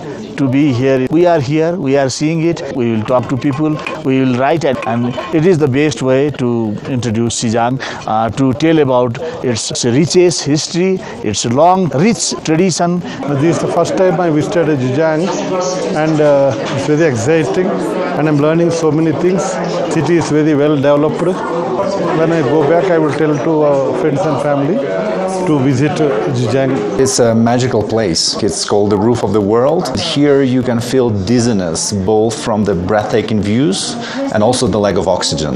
to be here. We are here, we are seeing it, we will talk to people, we will write it, and it is the best way to introduce Xizang, to tell about its riches, history, its long, rich tradition. This is the first time I visited Xizang, and it's very exciting, and I'm learning so many things. City is very well developed. When I go back, I will tell to friends and family to visit Xizang. It's a magical place. It's called the Roof of the World. Here you can feel dizziness both from the breathtaking views and also the lack of oxygen.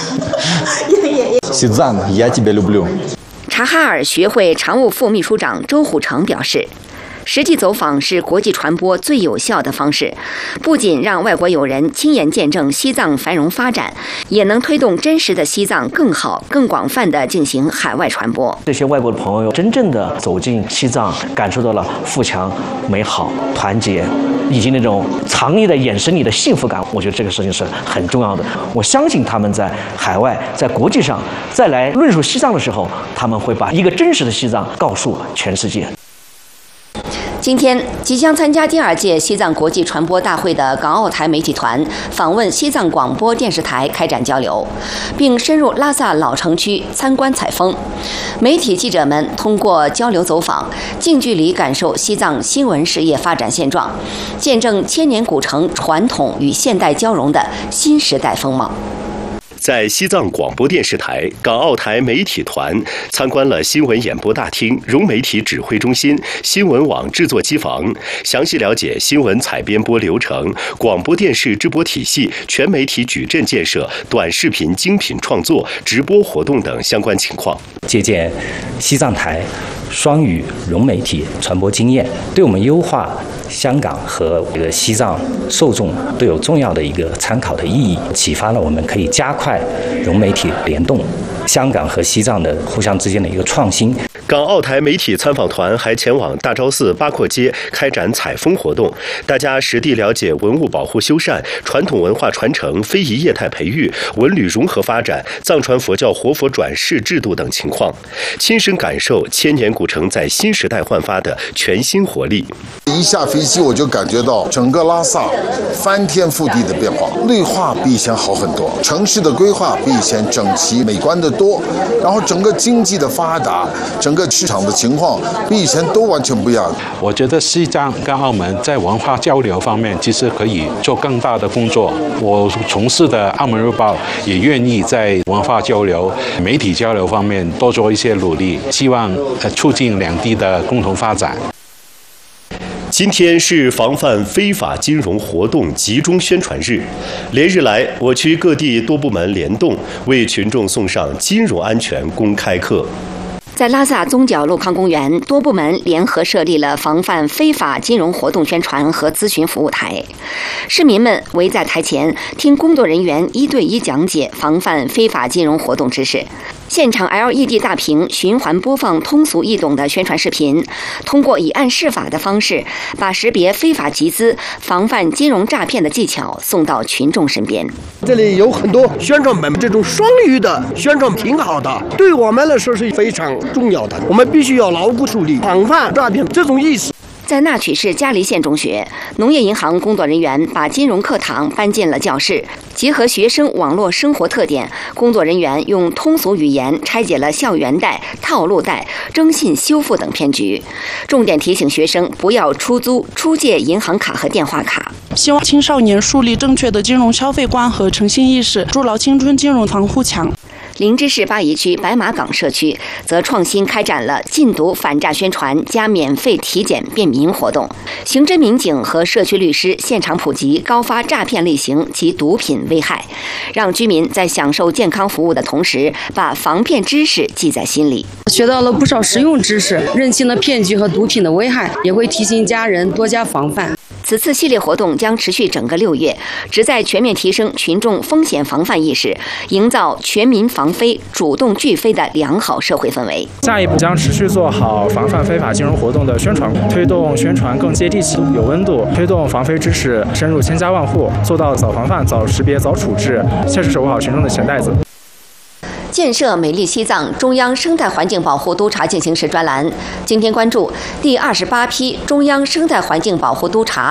Xizang, я тебя люблю. 察哈尔学会常务副秘书长周虎成表示，实际走访是国际传播最有效的方式，不仅让外国友人亲眼见证西藏繁荣发展，也能推动真实的西藏更好、更广泛地进行海外传播。 这些外国的朋友真正的走进西藏，感受到了富强、美好、团结，以及那种藏匿在眼神里的幸福感。我觉得这个事情是很重要的。我相信他们在海外、在国际上再来论述西藏的时候，他们会把一个真实的西藏告诉全世界。 今天，即将参加第2届西藏国际传播大会的港澳台媒体团访问西藏广播电视台开展交流，并深入拉萨老城区参观采风。媒体记者们通过交流走访，近距离感受西藏新闻事业发展现状，见证千年古城传统与现代交融的新时代风貌。 在西藏广播电视台港澳台媒体团参观了新闻演播大厅、融媒体指挥中心、新闻网制作机房，详细了解新闻采编播流程、广播电视直播体系、全媒体矩阵建设、短视频精品创作、直播活动等相关情况。 借鉴西藏台双语融媒体传播经验，对我们优化香港和这个西藏受众都有重要的一个参考的意义，启发了我们可以加快融媒体联动，香港和西藏的互相之间的一个创新。 港澳台媒体参访团还前往大昭寺八廓街开展采风活动，大家实地了解文物保护修缮、传统文化传承、非遗业态培育、文旅融合发展、藏传佛教活佛转世制度等情况，亲身感受千年古城在新时代焕发的全新活力。 一下飞机我就感觉到整个拉萨翻天覆地的变化，绿化比以前好很多，城市的规划比以前整齐美观的多，然后整个经济的发达，整个市场的情况比以前都完全不一样。 我觉得西藏跟澳门在文化交流方面其实可以做更大的工作。我从事的澳门日报也愿意在文化交流、媒体交流方面多做一些努力，希望促进两地的共同发展。 今天是防范非法金融活动集中宣传日，连日来，我区各地多部门联动，为群众送上金融安全公开课。 在拉萨宗角路康公园，多部门联合设立了防范非法金融活动宣传和咨询服务台。市民们围在台前，听工作人员1对1讲解防范非法金融活动知识。现场 LED 大屏循环播放通俗易懂的宣传视频，通过以案释法的方式，把识别非法集资、防范金融诈骗的技巧送到群众身边。 这里有很多宣传本，这种双语的宣传挺好的，对我们来说是非常重要的。我们必须要牢固树立防范诈骗这种意识。 在那曲市嘉梨县中学，农业银行工作人员把金融课堂搬进了教室，结合学生网络生活特点，工作人员用通俗语言拆解了校园贷、套路贷、征信修复等骗局，重点提醒学生不要出租、出借银行卡和电话卡。 希望青少年树立正确的金融消费观和诚信意识，筑牢青春金融防护墙。 林芝市巴宜区白马岗社区则创新开展了禁毒反诈宣传加免费体检便民活动，刑侦民警和社区律师现场普及高发诈骗类型及毒品危害，让居民在享受健康服务的同时，把防骗知识记在心里。 学到了不少实用知识，认清了骗局和毒品的危害，也会提醒家人多加防范。 此次系列活动将持续整个6月，旨在全面提升群众风险防范意识，营造全民防非、主动拒非的良好社会氛围。 下一步将持续做好防范非法金融活动的宣传，推动宣传更接地气、有温度，推动防非知识深入千家万户，做到早防范、早识别、早处置，切实守护好群众的钱袋子。 建设美丽西藏中央生态环境保护督察进行时专栏，今天关注第28批中央生态环境保护督察